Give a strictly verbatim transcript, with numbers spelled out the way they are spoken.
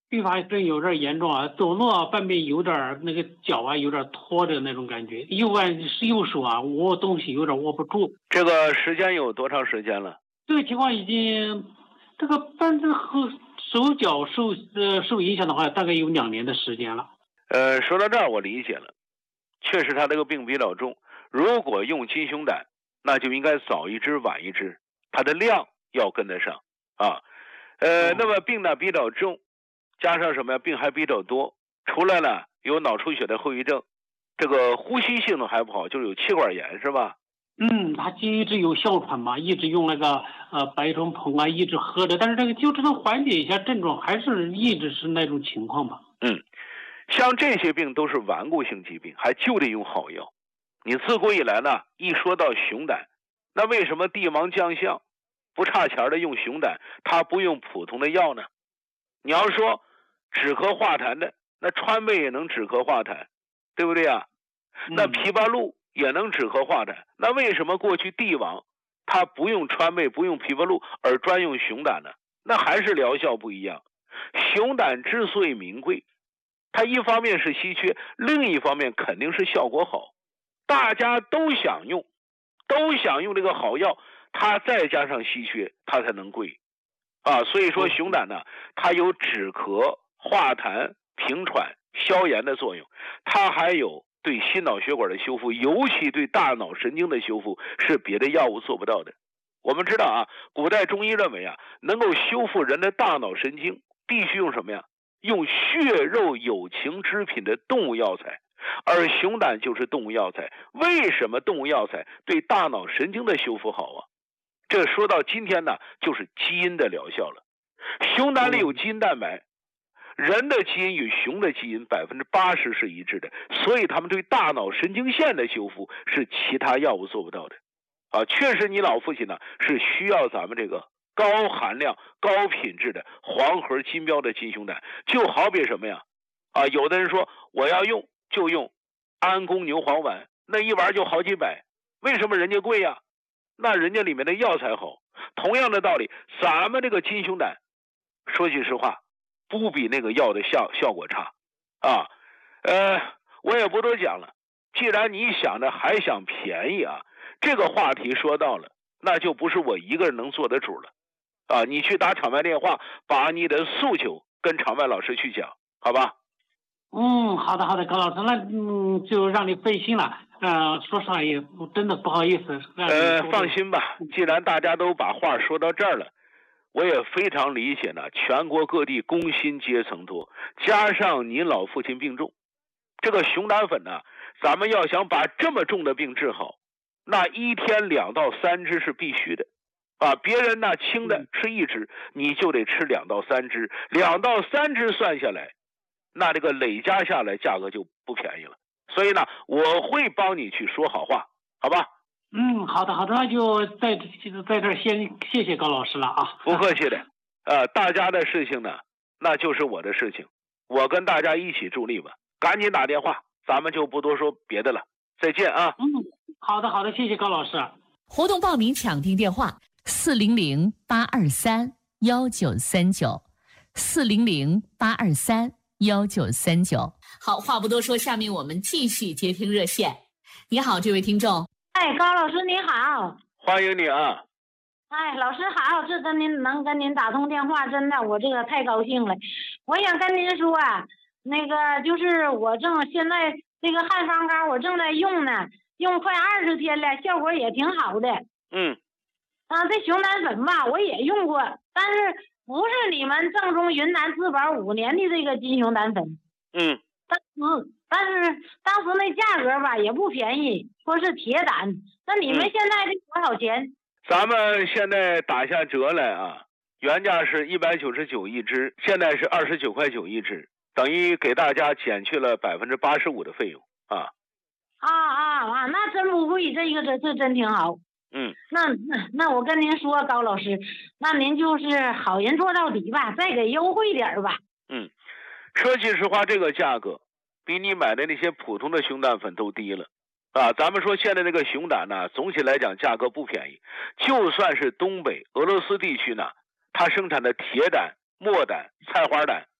并发症有点严重啊，走路啊半边有点那个脚啊有点拖着那种感觉，右腕是右手啊握东西有点握不住。 这个时间有多长时间了？ 这个情况已经，这个半只和手脚受呃受影响的话，大概有两年的时间了。 呃，说到这儿我理解了，确实他这个病比较重，如果用金熊胆，那就应该早一支晚一支，它的量要跟得上啊。呃，那么病呢比较重，加上什么呀？病还比较多，除了呢有脑出血的后遗症，这个呼吸性能还不好，就是有气管炎是吧？ 嗯，他一直有哮喘嘛，一直用那个呃白虫硼啊，一直喝着，但是这个就只能缓解一下症状，还是一直是那种情况吧。 嗯，像这些病都是顽固性疾病，还就得用好药。你自古以来呢，一说到熊胆，那为什么帝王将相不差钱的用熊胆，他不用普通的药呢？你要说止咳化痰的，那川贝也能止咳化痰，对不对啊？那枇杷露也能止咳化痰，那为什么过去帝王他不用川贝不用枇杷露而专用熊胆呢？那还是疗效不一样。熊胆之所以名贵，它一方面是稀缺，另一方面肯定是效果好，大家都想用，都想用这个好药，它再加上稀缺，它才能贵啊。所以说熊胆呢，它有止咳化痰平喘消炎的作用，它还有对心脑血管的修复，尤其对大脑神经的修复是别的药物做不到的。我们知道啊，古代中医认为啊，能够修复人的大脑神经必须用什么呀？用血肉有情之品的动物药材，而熊胆就是动物药材。为什么动物药材对大脑神经的修复好啊？这说到今天呢，就是基因的疗效了。熊胆里有基因蛋白，人的基因与熊的基因百分之八十是一致的，所以他们对大脑神经线的修复是其他药物做不到的。啊，确实你老父亲呢是需要咱们这个高含量高品质的黄河金标的金熊胆，就好比什么呀？啊，有的人说我要用就用安宫牛黄丸，那一丸就好几百，为什么人家贵呀？那人家里面的药材好。同样的道理，咱们这个金熊胆，说句实话，不比那个药的效效果差啊。呃，我也不多讲了。既然你想着还想便宜啊，这个话题说到了，那就不是我一个人能做的主了啊！你去打场外电话，把你的诉求跟场外老师去讲，好吧？ 嗯，好的好的，高老师，那嗯就让你费心了。呃，说实话也真的不好意思。 呃，放心吧，既然大家都把话说到这儿了，我也非常理解呢。全国各地工薪阶层多，加上您老父亲病重，这个熊胆粉呢，咱们要想把这么重的病治好，那一天两到三支是必须的啊。别人呢轻的吃一支，你就得吃两到三支，两到三支算下来，那这个累加下来价格就不便宜了。所以呢，我会帮你去说好话，好吧？ 嗯，好的好的，那就在在这儿先谢谢高老师了啊。 不客气的，呃，大家的事情呢，那就是我的事情，我跟大家一起助力吧。赶紧打电话，咱们就不多说别的了，再见啊。 嗯，好的好的，谢谢高老师。 活动报名抢订电话：四零零八二三幺九三九，四零零八二三幺九三九。好，话不多说，下面我们继续接听热线。你好，这位听众。 哎，高老师您好。 欢迎你啊。 哎，老师好，这跟您能跟您打通电话，真的我这个太高兴了。我想跟您说啊，那个就是我正现在这个汉方膏我正在用呢，用快二十天了，效果也挺好的。 嗯。 啊，这熊胆粉吧我也用过，但是不是你们正宗云南自保五年的这个金熊胆粉。 嗯。 但是但是当时那价格吧也不便宜，说是铁胆。那你们现在这多少钱？ 嗯、咱们现在打下折来啊，原价是一百九十九一支，现在是二十九块九一支，等于给大家减去了百分之八十五的费用啊。 啊啊啊！那真不贵，这个这这真挺好。 嗯。 那那那我跟您说，高老师，那您就是好人做到底吧，再给优惠点吧。 嗯。说句实话，这个价格比你买的那些普通的熊胆粉都低了啊！咱们说现在这个熊胆呢，总体来讲价格不便宜，就算是东北俄罗斯地区呢，它生产的铁胆、墨胆、菜花胆